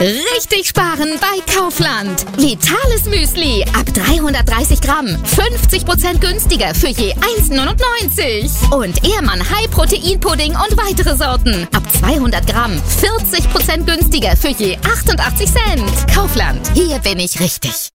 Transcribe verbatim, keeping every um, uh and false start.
Richtig sparen bei Kaufland. Vitales Müsli ab dreihundertdreißig Gramm. fünfzig Prozent günstiger für je eins neunundneunzig. Und Ehrmann High Protein Pudding und weitere Sorten ab zweihundert Gramm. vierzig Prozent günstiger für je achtundachtzig Cent. Kaufland. Hier bin ich richtig.